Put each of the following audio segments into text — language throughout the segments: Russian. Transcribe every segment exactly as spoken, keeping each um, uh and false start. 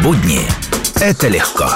Будни – это легко.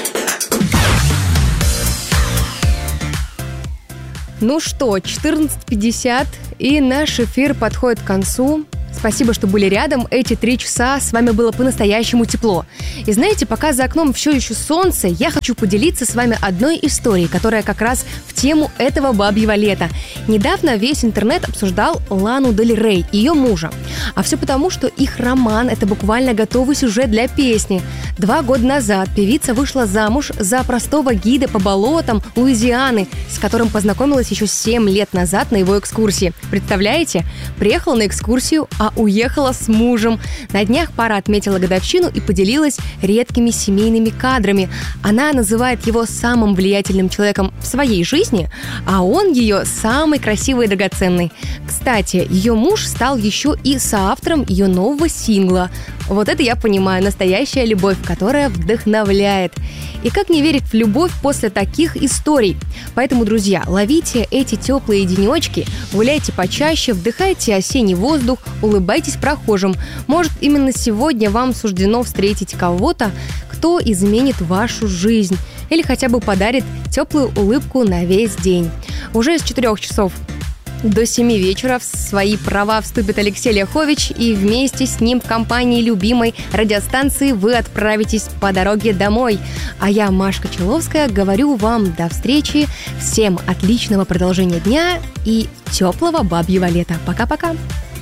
Ну что, четырнадцать пятьдесят, и наш эфир подходит к концу. Спасибо, что были рядом. Эти три часа с вами было по-настоящему тепло. И знаете, пока за окном все еще солнце, я хочу поделиться с вами одной историей, которая как раз в тему этого бабьего лета. Недавно весь интернет обсуждал Лану Дель Рей, ее мужа. А все потому, что их роман – это буквально готовый сюжет для песни. Два года назад певица вышла замуж за простого гида по болотам Луизианы, с которым познакомилась еще семь лет назад на его экскурсии. Представляете? Приехала на экскурсию, а уехала с мужем. На днях пара отметила годовщину и поделилась редкими семейными кадрами. Она называет его самым влиятельным человеком в своей жизни, а он ее самый красивый и драгоценный. Кстати, ее муж стал еще и соавтором ее нового сингла. Вот это я понимаю, настоящая любовь, которая вдохновляет. И как не верить в любовь после таких историй? Поэтому, друзья, ловите эти теплые денечки, гуляйте почаще, вдыхайте осенний воздух, улыбайтесь прохожим. Может, именно сегодня вам суждено встретить кого-то, кто изменит вашу жизнь или хотя бы подарит теплую улыбку на весь день. Уже с четырех часов до семи вечера в свои права вступит Алексей Ляхович, и вместе с ним в компании любимой радиостанции вы отправитесь по дороге домой. А я, Машка Человская, говорю вам до встречи, всем отличного продолжения дня и теплого бабьего лета. Пока-пока!